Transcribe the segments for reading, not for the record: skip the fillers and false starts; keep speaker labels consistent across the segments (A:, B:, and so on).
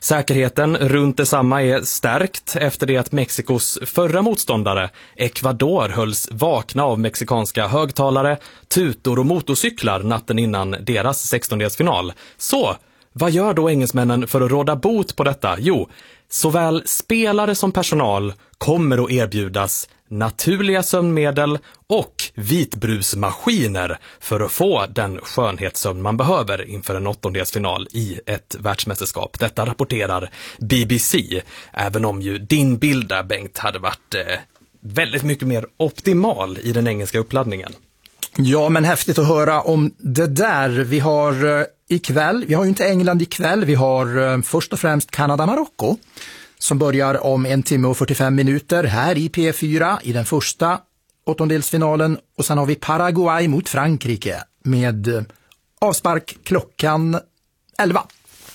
A: Säkerheten runt detsamma är stärkt efter det att Mexikos förra motståndare, Ecuador, hölls vakna av mexikanska högtalare, tutor och motorcyklar natten innan deras 16-delsfinal. Så, vad gör då engelsmännen för att råda bot på detta? Jo, såväl spelare som personal kommer att erbjudas naturliga sömnmedel och vitbrusmaskiner för att få den skönhetssömn man behöver inför en 8-delsfinal i ett världsmästerskap. Detta rapporterar BBC, även om ju din bild där, Bengt, hade varit väldigt mycket mer optimal i den engelska uppladdningen.
B: Ja, men häftigt att höra om det där. Vi har ikväll, vi har ju inte England ikväll, vi har först och främst Kanada-Marocko som börjar om 1 timme och 45 minuter här i P4 i den första 8-delsfinalen, och sen har vi Paraguay mot Frankrike med avspark klockan 11.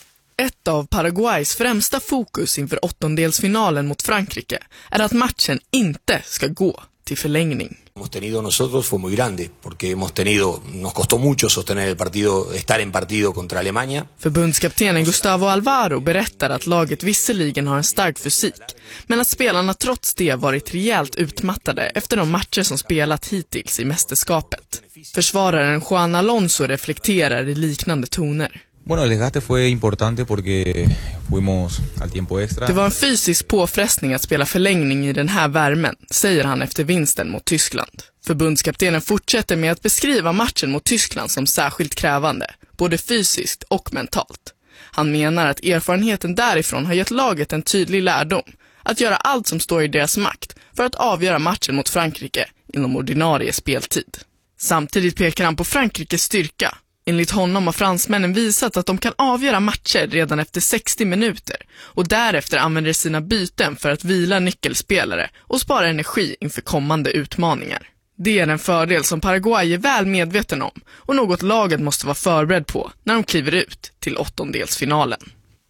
C: Ett av Paraguays främsta fokus inför 8-delsfinalen mot Frankrike är att matchen inte ska gå till förlängning.
D: Hemos tenido nosotros fue muy grande porque nos costó mucho sostener el partido, estar en partido contra Alemania.
C: Förbundskaptenen Gustavo Alvaro berättar att laget visserligen har en stark fysik, men att spelarna trots det varit rejält utmattade efter de matcher som spelat hittills i mästerskapet. Försvararen Juan Alonso reflekterar i liknande toner.
E: Bueno, el desgaste fue importante porque fuimos al tiempo extra.
C: Det var en fysisk påfrestning att spela förlängning i den här värmen, säger han efter vinsten mot Tyskland. Förbundskaptenen fortsätter med att beskriva matchen mot Tyskland som särskilt krävande, både fysiskt och mentalt. Han menar att erfarenheten därifrån har gett laget en tydlig lärdom, att göra allt som står i deras makt för att avgöra matchen mot Frankrike inom ordinarie speltid. Samtidigt pekar han på Frankrikes styrka. Enligt honom har fransmännen visat att de kan avgöra matcher redan efter 60 minuter och därefter använder sina byten för att vila nyckelspelare och spara energi inför kommande utmaningar. Det är en fördel som Paraguay är väl medveten om och något laget måste vara förberedd på när de kliver ut till 8-delsfinalen.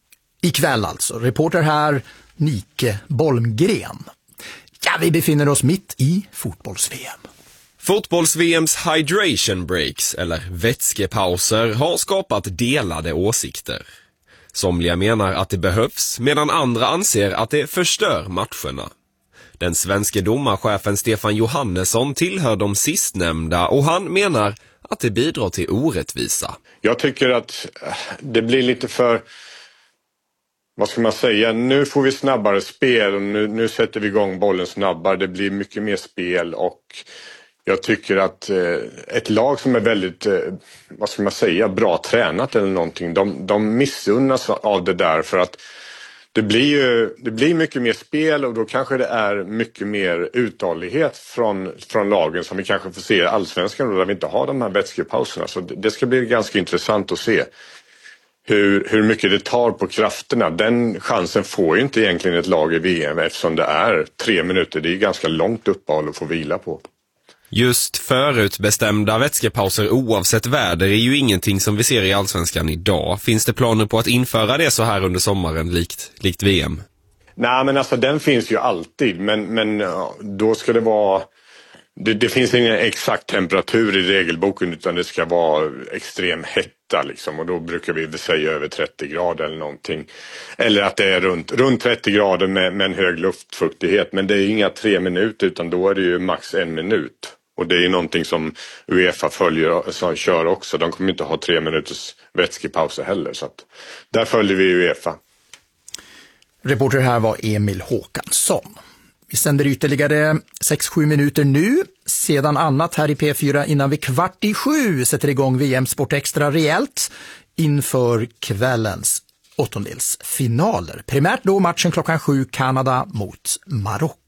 B: Ikväll alltså, reporter här Nike Bolmgren. Ja, vi befinner oss mitt i fotbolls-VM.
F: Fotbolls-VMs hydration breaks, eller vätskepauser, har skapat delade åsikter. Somliga menar att det behövs, medan andra anser att det förstör matcherna. Den svenska domarchefen Stefan Johannesson tillhör de sistnämnda och han menar att det bidrar till orättvisa.
G: Jag tycker att det blir lite för... Vad ska man säga? Nu får vi snabbare spel och nu sätter vi igång bollen snabbare. Det blir mycket mer spel och... Jag tycker att ett lag som är väldigt, vad ska man säga, bra tränat eller någonting, de missunnas av det där för att det blir mycket mer spel och då kanske det är mycket mer uthållighet från lagen som vi kanske får se i Allsvenskan där vi inte har de här vätskepauserna. Så det ska bli ganska intressant att se hur mycket det tar på krafterna. Den chansen får ju inte egentligen ett lag i VM eftersom det är 3 minuter. Det är ganska långt uppehåll att få vila på.
F: Just förutbestämda vätskepauser oavsett väder är ju ingenting som vi ser i Allsvenskan idag. Finns det planer på att införa det så här under sommaren likt VM?
G: Nej, men alltså den finns ju alltid. Men då ska det vara... Det finns ingen exakt temperatur i regelboken utan det ska vara extrem hetta liksom. Och då brukar vi säga över 30 grader eller någonting. Eller att det är runt 30 grader med en hög luftfuktighet. Men det är inga 3 minuter utan då är det ju max 1 minut. Och det är någonting som UEFA kör också. De kommer inte ha 3 minuters vätskepauser heller. Så att där följer vi UEFA.
B: Reporter här var Emil Håkansson. Vi sänder ytterligare 6-7 minuter nu. Sedan annat här i P4 innan vi 6:15 sätter igång VM Sport Extra rejält inför kvällens 8-delsfinaler. Primärt då matchen 7 Kanada mot Marocko.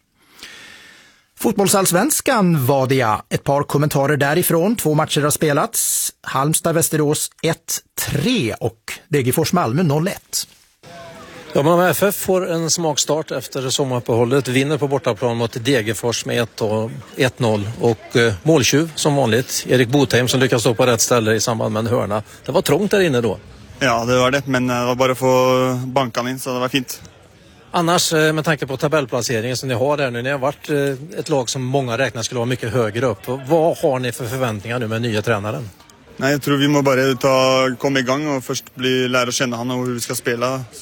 B: Fotbollsallsvenskan var det ett par kommentarer därifrån. 2 matcher har spelats. Halmstad-Västerås 1-3 och Degerfors-Malmö 0-1.
H: Ja, men FF får en smakstart efter sommaruppehållet. Vinner på bortaplan mot Degerfors med 1-0 och måltjuv som vanligt. Erik Botheim som lyckas stå på rätt ställe i samband med en hörna. Det var trångt där inne då.
I: Ja, det var det, men det var bara att få bankan in så det var fint.
H: Annars med tanke på tabellplaceringen som ni har där nu, ni har varit ett lag som många räknar skulle vara mycket högre upp. Vad har ni för förväntningar nu med nya tränaren?
I: Nej, jag tror vi må bara komma igång och först lära känna han och hur vi ska spela.